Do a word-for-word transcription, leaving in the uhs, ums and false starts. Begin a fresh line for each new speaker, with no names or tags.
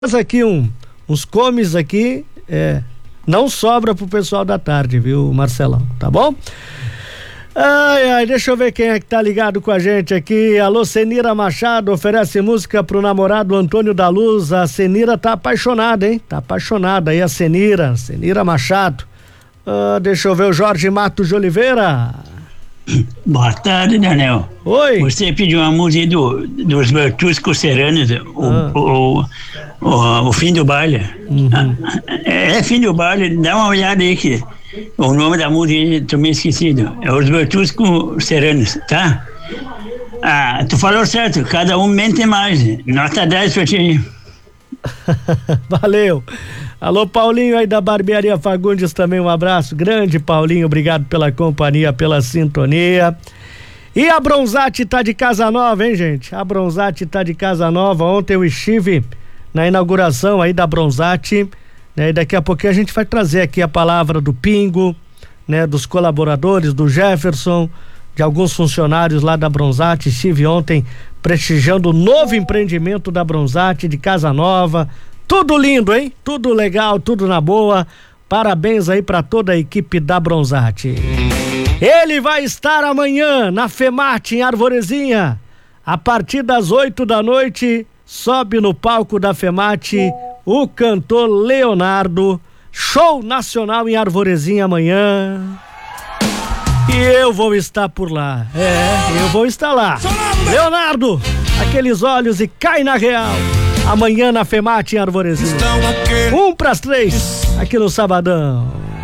aqui um, uns comes aqui, é, não sobra pro pessoal da tarde, viu, Marcelão, tá bom? Ai, ai, deixa eu ver quem é que tá ligado com a gente aqui. Alô, Senira Machado, oferece música pro namorado Antônio da Luz. A Senira tá apaixonada, hein? Tá apaixonada aí a Senira, Senira Machado. Ah, deixa eu ver o Jorge Matos de Oliveira.
Boa tarde, Daniel.
Oi.
Você pediu uma música do, dos Bertus Coceranos, o,
Ah.
o, o, o fim do baile.
Uhum.
É, é fim do baile, dá uma olhada aí que o nome da música tô meio esquecido. É os Bertus Coceranos, tá? Ah, tu falou certo, cada um mente mais. Nota dez pra ti.
Valeu. Alô, Paulinho aí da Barbearia Fagundes também, um abraço grande, Paulinho, obrigado pela companhia, pela sintonia. E a Bronzate tá de casa nova, hein, gente? A Bronzate tá de casa nova. Ontem eu estive na inauguração aí da Bronzate, né? E daqui a pouquinho a gente vai trazer aqui a palavra do Pingo, né? Dos colaboradores, do Jefferson, de alguns funcionários lá da Bronzate. Estive ontem prestigiando o novo empreendimento da Bronzate de casa nova. Tudo lindo, hein? Tudo legal, tudo na boa. Parabéns aí pra toda a equipe da Bronzate. Ele vai estar amanhã na FEMAT em Arvorezinha. A partir das oito da noite, sobe no palco da FEMAT o cantor Leonardo. Show nacional em Arvorezinha amanhã. E eu vou estar por lá. É, eu vou estar lá. Leonardo, aqueles olhos e cai na real. Amanhã na FEMAT em Arvorezinha. Um pras três, aqui no Sabadão.